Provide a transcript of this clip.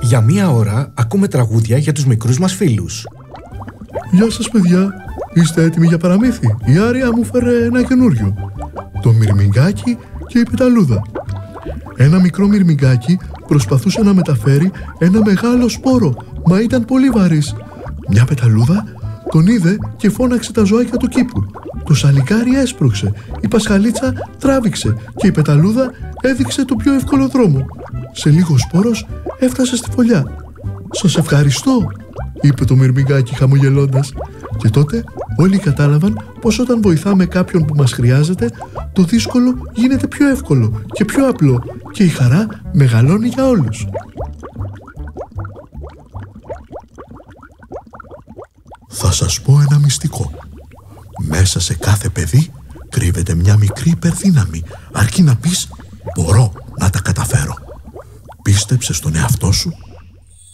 Για μία ώρα ακούμε τραγούδια για τους μικρούς μας φίλους. Γεια σας παιδιά, είστε έτοιμοι για παραμύθι? Η Άρια μου φέρε ένα καινούριο. Το Μυρμηγκάκι και η Πεταλούδα. Ένα μικρό μυρμηγκάκι προσπαθούσε να μεταφέρει ένα μεγάλο σπόρο, μα ήταν πολύ βαρύς. Μια πεταλούδα τον είδε και φώναξε τα ζωάκια του κήπου. Το σαλικάρι έσπρωξε, η πασχαλίτσα τράβηξε και η πεταλούδα έδειξε το πιο εύκολο δρόμο. Σε λίγο ο σπόρος έφτασε στη φωλιά. «Σας ευχαριστώ», είπε το μυρμηγκάκι χαμογελώντας. Και τότε όλοι κατάλαβαν πως όταν βοηθάμε κάποιον που μας χρειάζεται, το δύσκολο γίνεται πιο εύκολο και πιο απλό και η χαρά μεγαλώνει για όλους. Θα σας πω ένα μυστικό. Μέσα σε κάθε παιδί κρύβεται μια μικρή υπερδύναμη, αρκεί να πεις «μπορώ να τα καταφέρω». Πίστεψε στον εαυτό σου